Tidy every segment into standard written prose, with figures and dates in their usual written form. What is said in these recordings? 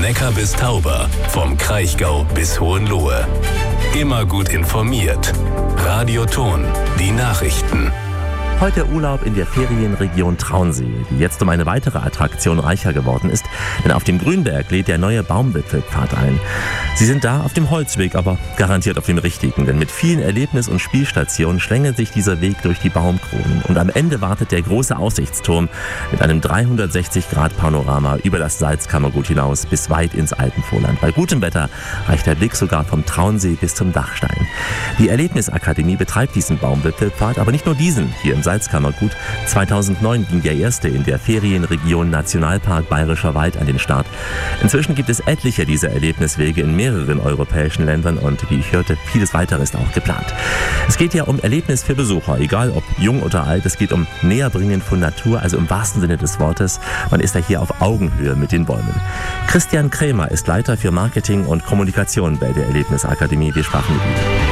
Neckar bis Tauber, vom Kraichgau bis Hohenlohe. Immer gut informiert. Radio Thon, die Nachrichten. Heute Urlaub in der Ferienregion Traunsee, die jetzt um eine weitere Attraktion reicher geworden ist, denn auf dem Grünberg lädt der neue Baumwipfelpfad ein. Sie sind da auf dem Holzweg, aber garantiert auf dem richtigen, denn mit vielen Erlebnis- und Spielstationen schlängelt sich dieser Weg durch die Baumkronen und am Ende wartet der große Aussichtsturm mit einem 360-Grad-Panorama über das Salzkammergut hinaus bis weit ins Alpenvorland. Bei gutem Wetter reicht der Blick sogar vom Traunsee bis zum Dachstein. Die Erlebnisakademie betreibt diesen Baumwipfelpfad, aber nicht nur diesen hier im Salzkammergut. 2009 ging der erste in der Ferienregion Nationalpark Bayerischer Wald an den Start. Inzwischen gibt es etliche dieser Erlebniswege in mehreren europäischen Ländern und, wie ich hörte, vieles weitere ist auch geplant. Es geht ja um Erlebnis für Besucher, egal ob jung oder alt. Es geht um Näherbringen von Natur, also im wahrsten Sinne des Wortes. Man ist ja hier auf Augenhöhe mit den Bäumen. Christian Krämer ist Leiter für Marketing und Kommunikation bei der Erlebnisakademie. Wir sprachen mit ihm.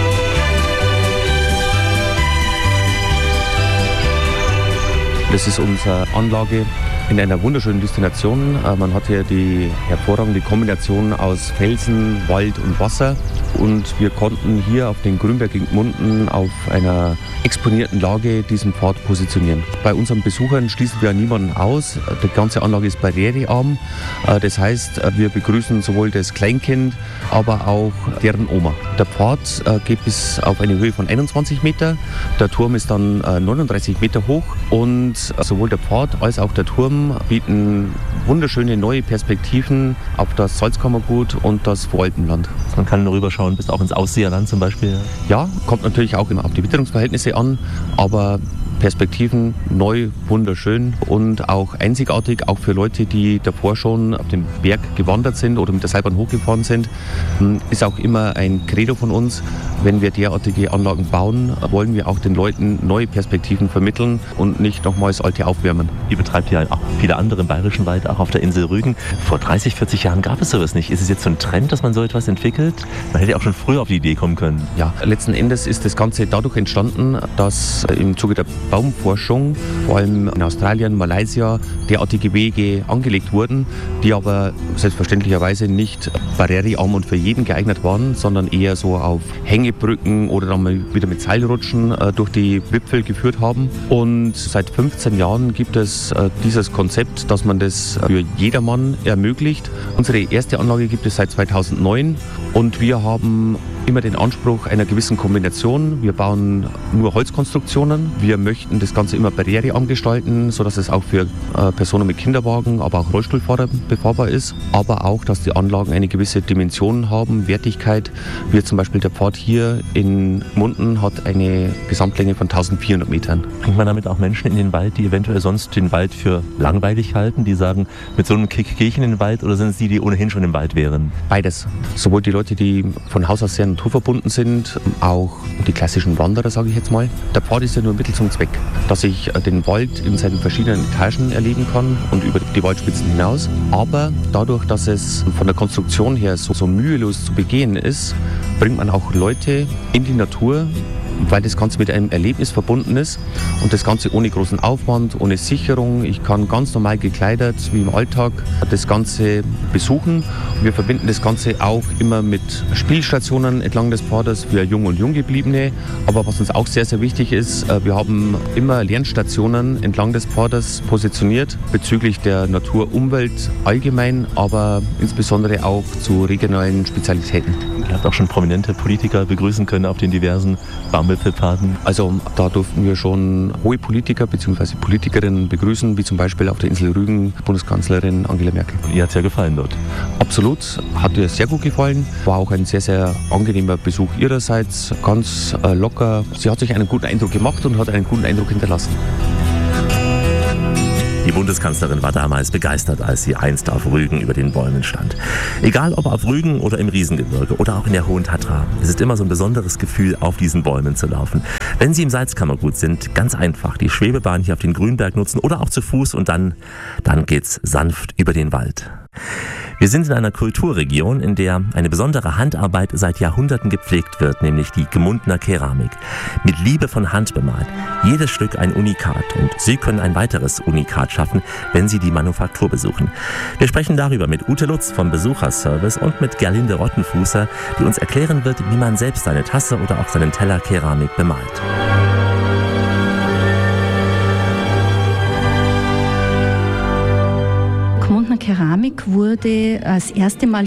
Das ist unsere Anlage in einer wunderschönen Destination. Man hat hier die hervorragende Kombination aus Felsen, Wald und Wasser. Und wir konnten hier auf den Grünberg in Gmunden auf einer exponierten Lage diesen Pfad positionieren. Bei unseren Besuchern schließen wir niemanden aus. Die ganze Anlage ist barrierearm. Das heißt, wir begrüßen sowohl das Kleinkind, aber auch deren Oma. Der Pfad geht bis auf eine Höhe von 21 Meter. Der Turm ist dann 39 Meter hoch und sowohl der Pfad als auch der Turm bieten wunderschöne neue Perspektiven auf das Salzkammergut und das Voralpenland. Man kann rüberschauen bis auch ins Ausseerland zum Beispiel. Ja, kommt natürlich auch immer auf die Witterungsverhältnisse an, aber Perspektiven neu, wunderschön und auch einzigartig, auch für Leute, die davor schon auf den Berg gewandert sind oder mit der Seilbahn hochgefahren sind. Ist auch immer ein Credo von uns, wenn wir derartige Anlagen bauen, wollen wir auch den Leuten neue Perspektiven vermitteln und nicht nochmals alte aufwärmen. Ihr betreibt ja auch viele andere im Bayerischen Wald, auch auf der Insel Rügen. Vor 30, 40 Jahren gab es sowas nicht. Ist es jetzt so ein Trend, dass man so etwas entwickelt? Man hätte ja auch schon früher auf die Idee kommen können. Ja, letzten Endes ist das Ganze dadurch entstanden, dass im Zuge der Baumforschung, vor allem in Australien, Malaysia, derartige Wege angelegt wurden, die aber selbstverständlicherweise nicht barrierearm und für jeden geeignet waren, sondern eher so auf Hängebrücken oder dann mal wieder mit Seilrutschen durch die Wipfel geführt haben. Und seit 15 Jahren gibt es dieses Konzept, dass man das für jedermann ermöglicht. Unsere erste Anlage gibt es seit 2009 und wir haben immer den Anspruch einer gewissen Kombination. Wir bauen nur Holzkonstruktionen. Wir möchten das Ganze immer barrierearm gestalten, sodass es auch für Personen mit Kinderwagen, aber auch Rollstuhlfahrer befahrbar ist. Aber auch, dass die Anlagen eine gewisse Dimension haben, Wertigkeit. Wie zum Beispiel der Pfad hier in Gmunden hat eine Gesamtlänge von 1400 Metern. Bringt man damit auch Menschen in den Wald, die eventuell sonst den Wald für langweilig halten, die sagen, mit so einem Kick gehe ich in den Wald, oder sind es die ohnehin schon im Wald wären? Beides. Sowohl die Leute, die von Haus aus sehr naturverbunden sind, auch die klassischen Wanderer, sage ich jetzt mal. Der Pfad ist ja nur ein Mittel zum Zweck, dass ich den Wald in seinen verschiedenen Etagen erleben kann und über die Waldspitzen hinaus. Aber dadurch, dass es von der Konstruktion her so mühelos zu begehen ist, bringt man auch Leute in die Natur, weil das Ganze mit einem Erlebnis verbunden ist und das Ganze ohne großen Aufwand, ohne Sicherung. Ich kann ganz normal gekleidet, wie im Alltag, das Ganze besuchen. Wir verbinden das Ganze auch immer mit Spielstationen entlang des Pfades für Jung und Junggebliebene. Aber was uns auch sehr, sehr wichtig ist, wir haben immer Lernstationen entlang des Pfades positioniert bezüglich der Natur, Umwelt allgemein, aber insbesondere auch zu regionalen Spezialitäten. Ihr habt auch schon prominente Politiker begrüßen können auf den diversen Baumwipfelpfaden. Also da durften wir schon hohe Politiker bzw. Politikerinnen begrüßen, wie zum Beispiel auf der Insel Rügen Bundeskanzlerin Angela Merkel. Und ihr hat es ja gefallen dort? Absolut, hat ihr sehr gut gefallen. War auch ein sehr, sehr angenehmer Besuch ihrerseits, ganz locker. Sie hat sich einen guten Eindruck gemacht und hat einen guten Eindruck hinterlassen. Die Bundeskanzlerin war damals begeistert, als sie einst auf Rügen über den Bäumen stand. Egal ob auf Rügen oder im Riesengebirge oder auch in der Hohen Tatra, es ist immer so ein besonderes Gefühl, auf diesen Bäumen zu laufen. Wenn Sie im Salzkammergut sind, ganz einfach, die Schwebebahn hier auf den Grünberg nutzen oder auch zu Fuß und dann geht's sanft über den Wald. Wir sind in einer Kulturregion, in der eine besondere Handarbeit seit Jahrhunderten gepflegt wird, nämlich die Gmundner Keramik. Mit Liebe von Hand bemalt. Jedes Stück ein Unikat und Sie können ein weiteres Unikat schaffen, wenn Sie die Manufaktur besuchen. Wir sprechen darüber mit Ute Lutz vom Besucherservice und mit Gerlinde Rottenfußer, die uns erklären wird, wie man selbst seine Tasse oder auch seinen Teller Keramik bemalt. Gmundner Keramik wurde das erste Mal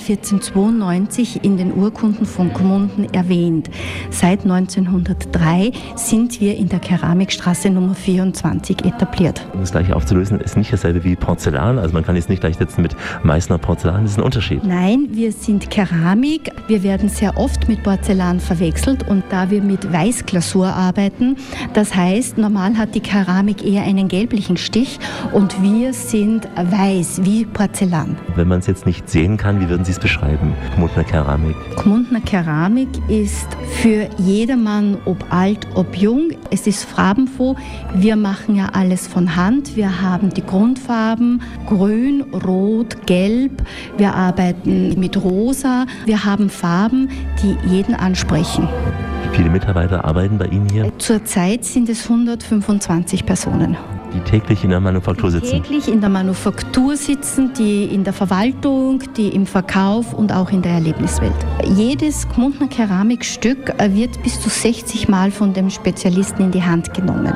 1492 in den Urkunden von Gmunden erwähnt. Seit 1903 sind wir in der Keramikstraße Nummer 24 etabliert. Um das gleich aufzulösen, ist nicht dasselbe wie Porzellan. Also man kann jetzt nicht gleichsetzen mit Meißner Porzellan. Das ist ein Unterschied. Nein, wir sind Keramik. Wir werden sehr oft mit Porzellan verwechselt und da wir mit Weißglasur arbeiten, das heißt, normal hat die Keramik eher einen gelblichen Stich und wir sind weiß, wie Porzellan. Wenn man es jetzt nicht sehen kann, wie würden Sie es beschreiben, Gmundner Keramik? Gmundner Keramik ist für jedermann, ob alt, ob jung. Es ist farbenfroh. Wir machen ja alles von Hand. Wir haben die Grundfarben grün, rot, gelb. Wir arbeiten mit rosa. Wir haben Farben, die jeden ansprechen. Wie viele Mitarbeiter arbeiten bei Ihnen hier? Zurzeit sind es 125 Personen. Die täglich in der Manufaktur sitzen? Täglich in der Manufaktur sitzen, die in der Verwaltung, die im Verkauf und auch in der Erlebniswelt. Jedes Gmundner Keramikstück wird bis zu 60 Mal von dem Spezialisten in die Hand genommen.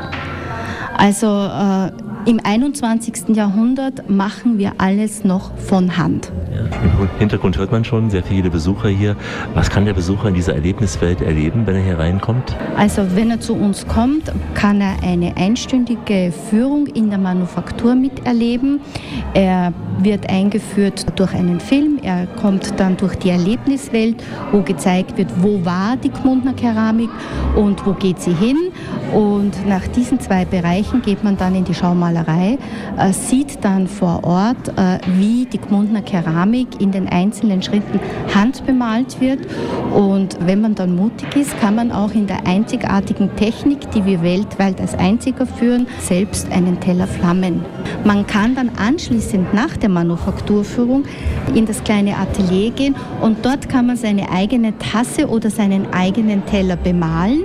Also im 21. Jahrhundert machen wir alles noch von Hand. Ja, im Hintergrund hört man schon sehr viele Besucher hier. Was kann der Besucher in dieser Erlebniswelt erleben, wenn er hier reinkommt? Also wenn er zu uns kommt, kann er eine einstündige Führung in der Manufaktur miterleben. Er wird eingeführt durch einen Film. Er kommt dann durch die Erlebniswelt, wo gezeigt wird, wo war die Gmundner Keramik und wo geht sie hin. Und nach diesen zwei Bereichen geht man dann in die Schaumalerei, sieht dann vor Ort, wie die Gmundner Keramik in den einzelnen Schritten handbemalt wird. Und wenn man dann mutig ist, kann man auch in der einzigartigen Technik, die wir weltweit als einziger führen, selbst einen Teller flammen. Man kann dann anschließend nach der Manufakturführung in das kleine Atelier gehen und dort kann man seine eigene Tasse oder seinen eigenen Teller bemalen.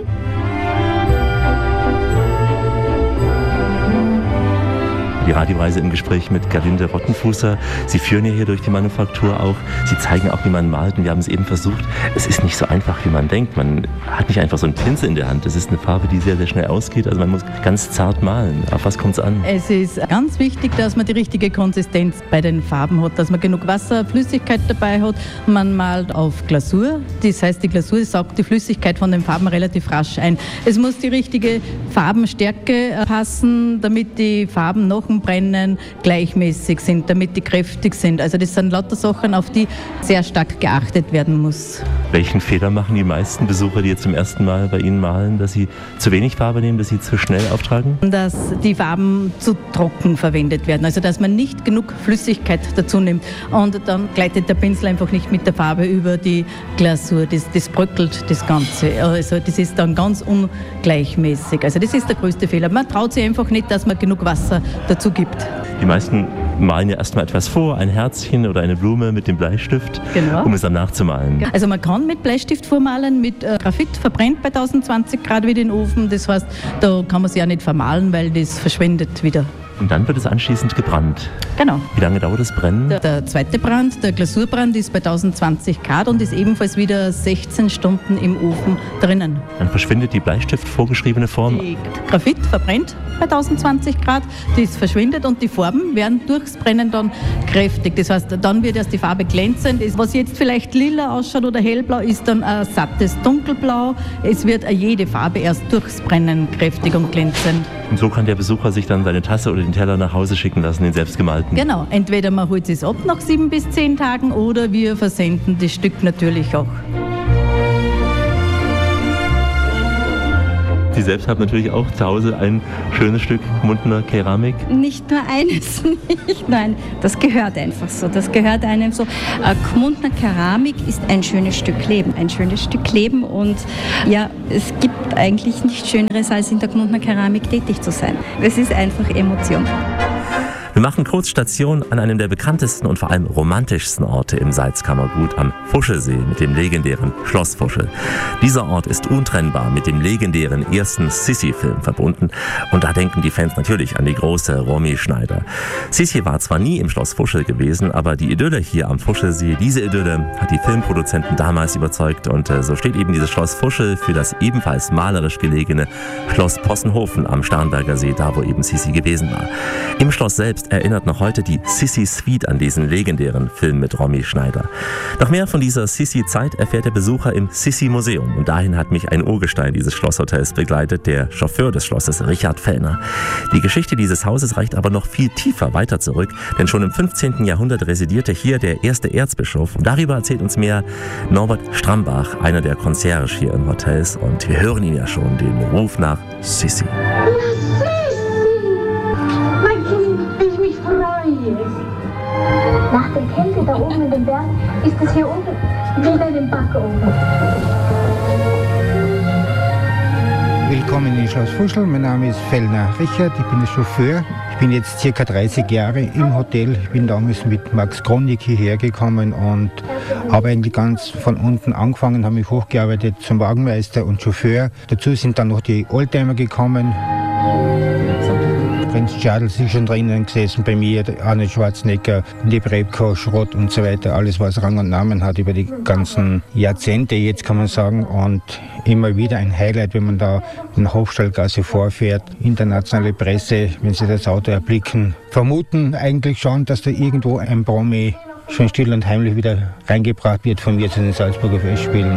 Die Radioreise im Gespräch mit Gerlinde Rottenfußer. Sie führen ja hier durch die Manufaktur auch. Sie zeigen auch, wie man malt. Und wir haben es eben versucht. Es ist nicht so einfach, wie man denkt. Man hat nicht einfach so einen Pinsel in der Hand. Das ist eine Farbe, die sehr, sehr schnell ausgeht. Also man muss ganz zart malen. Auf was kommt es an? Es ist ganz wichtig, dass man die richtige Konsistenz bei den Farben hat. Dass man genug Wasser, Flüssigkeit dabei hat. Man malt auf Glasur. Das heißt, die Glasur saugt die Flüssigkeit von den Farben relativ rasch ein. Es muss die richtige Farbenstärke passen, damit die Farben noch Brennen gleichmäßig sind, damit die kräftig sind. Also das sind lauter Sachen, auf die sehr stark geachtet werden muss. Welchen Fehler machen die meisten Besucher, die jetzt zum ersten Mal bei Ihnen malen, dass sie zu wenig Farbe nehmen, dass sie zu schnell auftragen? Dass die Farben zu trocken verwendet werden, also dass man nicht genug Flüssigkeit dazu nimmt und dann gleitet der Pinsel einfach nicht mit der Farbe über die Glasur. Das bröckelt das Ganze. Also das ist dann ganz ungleichmäßig. Also das ist der größte Fehler. Man traut sich einfach nicht, dass man genug Wasser dazu gibt. Die meisten malen ja erstmal etwas vor, ein Herzchen oder eine Blume mit dem Bleistift, genau, um es dann nachzumalen. Also man kann mit Bleistift vormalen, mit Graphit verbrennt bei 1020 Grad wieder in den Ofen. Das heißt, da kann man es ja nicht vermalen, weil das verschwindet wieder. Und dann wird es anschließend gebrannt. Genau. Wie lange dauert das Brennen? Der zweite Brand, der Glasurbrand, ist bei 1020 Grad und ist ebenfalls wieder 16 Stunden im Ofen drinnen. Dann verschwindet die Bleistift vorgeschriebene Form. Die Graphit verbrennt bei 1020 Grad, das verschwindet und die Farben werden durchs Brennen dann kräftig. Das heißt, dann wird erst die Farbe glänzend. Was jetzt vielleicht lila ausschaut oder hellblau, ist dann ein sattes Dunkelblau. Es wird jede Farbe erst durchs Brennen kräftig und glänzend. Und so kann der Besucher sich dann seine Tasse oder den Teller nach Hause schicken lassen, den selbstgemalten. Genau, entweder man holt es ab nach 7 bis 10 Tagen oder wir versenden das Stück natürlich auch. Sie selbst haben natürlich auch zu Hause ein schönes Stück Gmundner Keramik. Nicht nur eines, nicht. Nein, das gehört einfach so. Das gehört einem so. Gmundner Keramik ist ein schönes Stück Leben. Ein schönes Stück Leben und ja, es gibt eigentlich nichts Schöneres, als in der Gmundner Keramik tätig zu sein. Es ist einfach Emotion. Wir machen kurz Station an einem der bekanntesten und vor allem romantischsten Orte im Salzkammergut am Fuschelsee mit dem legendären Schloss Fuschel. Dieser Ort ist untrennbar mit dem legendären ersten Sissi-Film verbunden und da denken die Fans natürlich an die große Romy Schneider. Sissi war zwar nie im Schloss Fuschel gewesen, aber die Idylle hier am Fuschelsee, diese Idylle hat die Filmproduzenten damals überzeugt und so steht eben dieses Schloss Fuschel für das ebenfalls malerisch gelegene Schloss Possenhofen am Starnberger See, da wo eben Sissi gewesen war. Im Schloss selbst erinnert noch heute die Sissi Suite an diesen legendären Film mit Romy Schneider. Noch mehr von dieser Sissi-Zeit erfährt der Besucher im Sissi-Museum und dahin hat mich ein Urgestein dieses Schlosshotels begleitet, der Chauffeur des Schlosses, Richard Fellner. Die Geschichte dieses Hauses reicht aber noch viel tiefer weiter zurück, denn schon im 15. Jahrhundert residierte hier der erste Erzbischof und darüber erzählt uns mehr Norbert Strambach, einer der Concierge hier im Hotels und wir hören ihn ja schon, den Ruf nach Sissi. Mein Kind, wie ich mich freue. Nach der Kälte da oben in den Bergen ist es hier unten wieder in den Backofen. Willkommen in Schloss Fuschel. Mein Name ist Fellner Richard, ich bin der Chauffeur. Ich bin jetzt ca. 30 Jahre im Hotel. Ich bin damals mit Max Kronig hierher gekommen und habe eigentlich ganz von unten angefangen, habe mich hochgearbeitet zum Wagenmeister und Chauffeur. Dazu sind dann noch die Oldtimer gekommen. Prinz Charles ist schon drinnen gesessen bei mir, Arnold Schwarzenegger, Lebrebko, Schrott und so weiter. Alles, was Rang und Namen hat über die ganzen Jahrzehnte, jetzt kann man sagen. Und immer wieder ein Highlight, wenn man da in der Hofstallgasse vorfährt. Internationale Presse, wenn sie das Auto erblicken, vermuten eigentlich schon, dass da irgendwo ein Promi schon still und heimlich wieder reingebracht wird von mir zu den Salzburger Festspielen.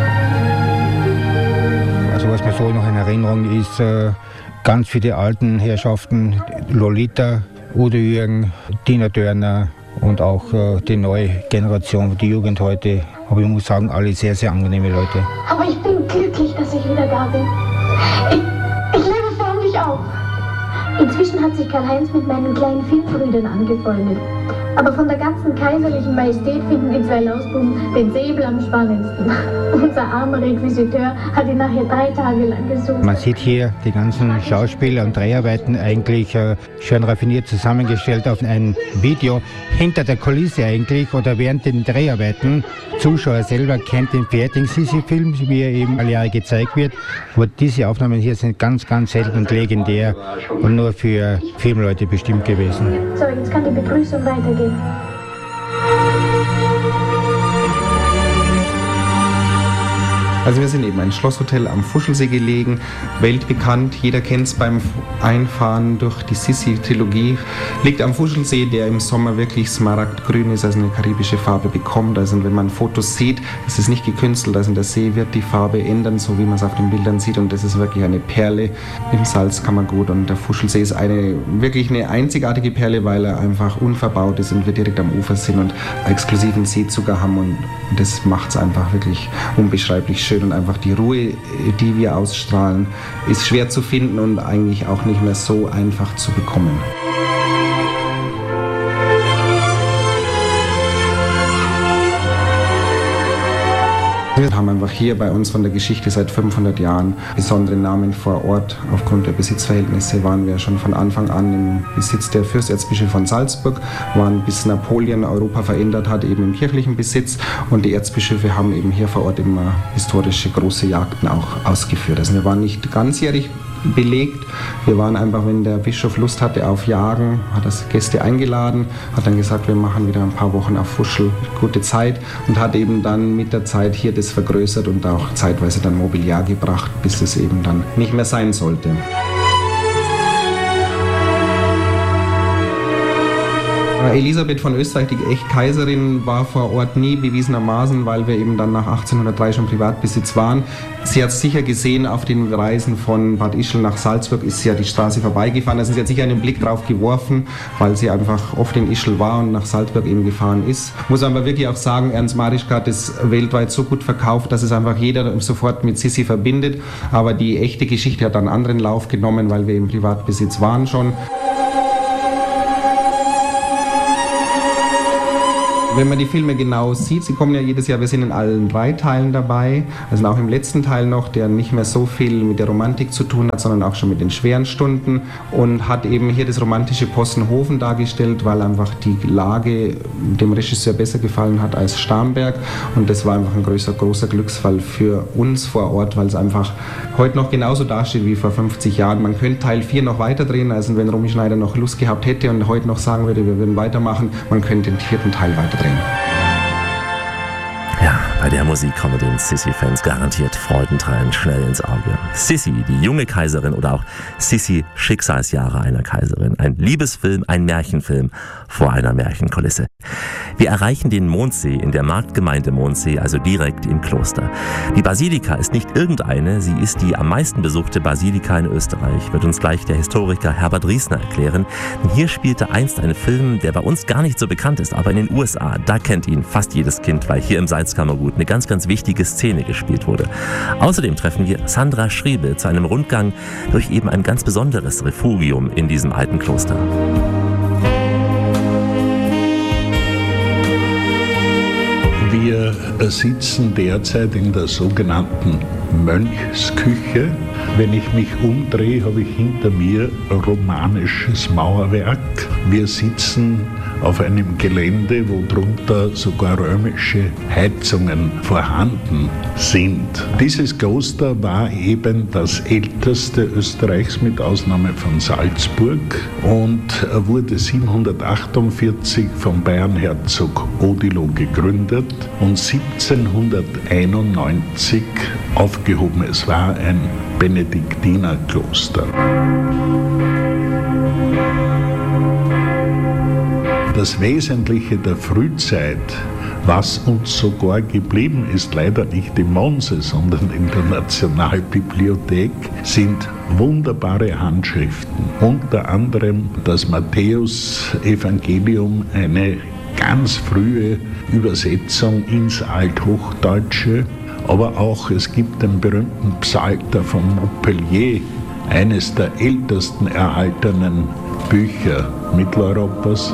Also was mir so noch in Erinnerung ist, ganz für die alten Herrschaften, Lolita, Udo Jürgen, Tina Turner und auch die neue Generation, die Jugend heute. Aber ich muss sagen, alle sehr, sehr angenehme Leute. Aber ich bin glücklich, dass ich wieder da bin. Ich lebe förmlich auf. Inzwischen hat sich Karl-Heinz mit meinen kleinen Filmbrüdern angefreundet. Aber von der ganzen kaiserlichen Majestät finden die zwei Lausbuben den Säbel am spannendsten. Unser armer Requisiteur hat ihn nachher 3 Tage lang gesucht. Man sieht hier die ganzen Schauspieler und Dreharbeiten eigentlich schön raffiniert zusammengestellt auf ein Video hinter der Kulisse eigentlich oder während den Dreharbeiten. Zuschauer selber kennt den fertigen Sissi-Film, wie er eben alle Jahre gezeigt wird. Aber diese Aufnahmen hier sind ganz, ganz selten und legendär und nur für Filmleute bestimmt gewesen. So, jetzt kann die Begrüßung weitergehen. Also wir sind eben ein Schlosshotel am Fuschelsee gelegen, weltbekannt, jeder kennt es beim Einfahren durch die Sissi-Trilogie. Liegt am Fuschelsee, der im Sommer wirklich smaragdgrün ist, also eine karibische Farbe bekommt. Also wenn man Fotos sieht, es ist nicht gekünstelt, also der See wird die Farbe ändern, so wie man es auf den Bildern sieht. Und das ist wirklich eine Perle im Salzkammergut. Und der Fuschelsee ist wirklich eine einzigartige Perle, weil er einfach unverbaut ist und wir direkt am Ufer sind und exklusiven Seezucker haben. Und das macht es einfach wirklich unbeschreiblich schön. Und einfach die Ruhe, die wir ausstrahlen, ist schwer zu finden und eigentlich auch nicht mehr so einfach zu bekommen. Wir haben einfach hier bei uns von der Geschichte seit 500 Jahren besondere Namen vor Ort. Aufgrund der Besitzverhältnisse waren wir schon von Anfang an im Besitz der Fürsterzbischöfe von Salzburg, waren bis Napoleon Europa verändert hat, eben im kirchlichen Besitz. Und die Erzbischöfe haben eben hier vor Ort immer historische große Jagden auch ausgeführt. Also wir waren nicht ganzjährig belegt. Wir waren einfach, wenn der Bischof Lust hatte auf Jagen, hat er Gäste eingeladen, hat dann gesagt, wir machen wieder ein paar Wochen auf Fuschel, gute Zeit und hat eben dann mit der Zeit hier das vergrößert und auch zeitweise dann Mobiliar gebracht, bis es eben dann nicht mehr sein sollte. Elisabeth von Österreich, die Echt-Kaiserin, war vor Ort nie bewiesenermaßen, weil wir eben dann nach 1803 schon Privatbesitz waren. Sie hat es sicher gesehen, auf den Reisen von Bad Ischl nach Salzburg ist sie ja die Straße vorbeigefahren. Also sie hat sicher einen Blick drauf geworfen, weil sie einfach oft in Ischl war und nach Salzburg eben gefahren ist. Muss aber wirklich auch sagen, Ernst Marischka hat es weltweit so gut verkauft, dass es einfach jeder sofort mit Sissi verbindet. Aber die echte Geschichte hat einen anderen Lauf genommen, weil wir im Privatbesitz waren schon. Wenn man die Filme genau sieht, sie kommen ja jedes Jahr, wir sind in allen 3 Teilen dabei, also auch im letzten Teil noch, der nicht mehr so viel mit der Romantik zu tun hat, sondern auch schon mit den schweren Stunden und hat eben hier das romantische Possenhofen dargestellt, weil einfach die Lage dem Regisseur besser gefallen hat als Starnberg und das war einfach ein großer Glücksfall für uns vor Ort, weil es einfach heute noch genauso dasteht wie vor 50 Jahren. Man könnte Teil 4 noch weiterdrehen, also wenn Romy Schneider noch Lust gehabt hätte und heute noch sagen würde, wir würden weitermachen, man könnte den 4. Teil weiterdrehen. Ja, bei der Musik kommen den Sissi-Fans garantiert Freudentränen schnell ins Auge. Sissi, die junge Kaiserin oder auch Sissi, Schicksalsjahre einer Kaiserin. Ein Liebesfilm, ein Märchenfilm vor einer Märchenkulisse. Wir erreichen den Mondsee in der Marktgemeinde Mondsee, also direkt im Kloster. Die Basilika ist nicht irgendeine, sie ist die am meisten besuchte Basilika in Österreich, wird uns gleich der Historiker Herbert Riesner erklären. Denn hier spielte einst ein Film, der bei uns gar nicht so bekannt ist, aber in den USA, da kennt ihn fast jedes Kind, weil hier im Salzkammergut eine ganz wichtige Szene gespielt wurde. Außerdem treffen wir Sandra Schriebe zu einem Rundgang durch eben ein ganz besonderes Refugium in diesem alten Kloster. Wir sitzen derzeit in der sogenannten Mönchsküche. Wenn ich mich umdrehe, habe ich hinter mir romanisches Mauerwerk. Wir sitzen auf einem Gelände, wo drunter sogar römische Heizungen vorhanden sind. Dieses Kloster war eben das älteste Österreichs mit Ausnahme von Salzburg und wurde 748 vom Bayernherzog Odilo gegründet und 1791 aufgehoben. Es war ein Benediktinerkloster. Das Wesentliche der Frühzeit, was uns sogar geblieben ist, leider nicht im Mondsee, sondern in der Nationalbibliothek, sind wunderbare Handschriften. Unter anderem das Matthäus-Evangelium, eine ganz frühe Übersetzung ins Althochdeutsche. Aber auch es gibt den berühmten Psalter von Montpellier, eines der ältesten erhaltenen Bücher Mitteleuropas.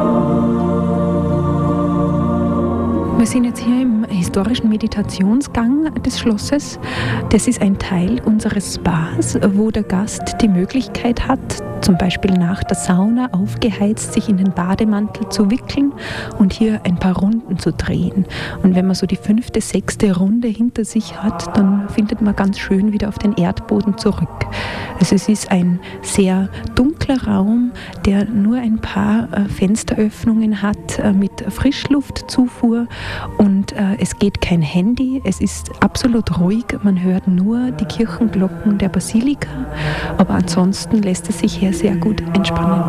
Wir sind jetzt hier im historischen Meditationsgang des Schlosses. Das ist ein Teil unseres Spas, wo der Gast die Möglichkeit hat, zum Beispiel nach der Sauna aufgeheizt, sich in den Bademantel zu wickeln und hier ein paar Runden zu drehen. Und wenn man so die 5., 6. Runde hinter sich hat, dann findet man ganz schön wieder auf den Erdboden zurück. Also es ist ein sehr dunkler Raum, der nur ein paar Fensteröffnungen hat mit Frischluftzufuhr und es geht kein Handy, es ist absolut ruhig, man hört nur die Kirchenglocken der Basilika, aber ansonsten lässt es sich hier sehr gut entspannen.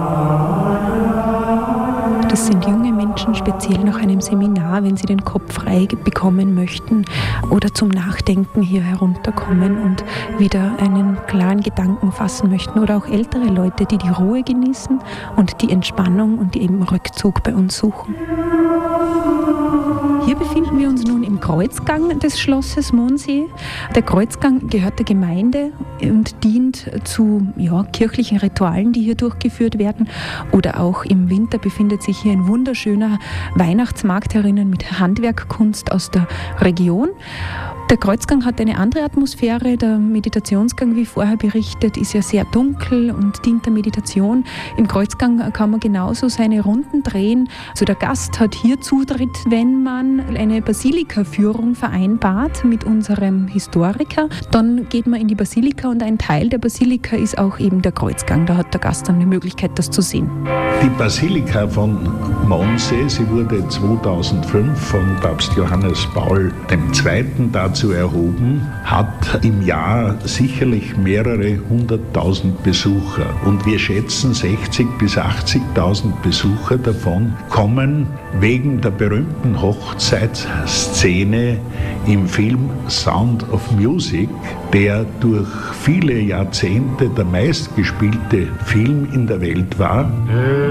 Das sind junge Menschen, speziell nach einem Seminar, wenn sie den Kopf frei bekommen möchten oder zum Nachdenken hier herunterkommen und wieder einen klaren Gedanken fassen möchten. Oder auch ältere Leute, die die Ruhe genießen und die Entspannung und die eben Rückzug bei uns suchen. Hier befinden wir uns nun im Kreuzgang des Schlosses Mondsee. Der Kreuzgang gehört der Gemeinde und dient zu kirchlichen Ritualen, die hier durchgeführt werden. Oder auch im Winter befindet sich hier ein wunderschöner Weihnachtsmarkt herinnen mit Handwerkkunst aus der Region. Der Kreuzgang hat eine andere Atmosphäre. Der Meditationsgang, wie vorher berichtet, ist ja sehr dunkel und dient der Meditation. Im Kreuzgang kann man genauso seine Runden drehen. Also der Gast hat hier Zutritt, wenn man eine Basilika-Führung vereinbart mit unserem Historiker. Dann geht man in die Basilika und ein Teil der Basilika ist auch eben der Kreuzgang. Da hat der Gast dann die Möglichkeit, das zu sehen. Die Basilika von Mondsee, sie wurde 2005 von Papst Johannes Paul II. Dazu erhoben, hat im Jahr sicherlich mehrere 100.000 Besucher. Und wir schätzen 60.000 bis 80.000 Besucher davon kommen wegen der berühmten Hochzeitsszene im Film Sound of Music, der durch viele Jahrzehnte der meistgespielte Film in der Welt war.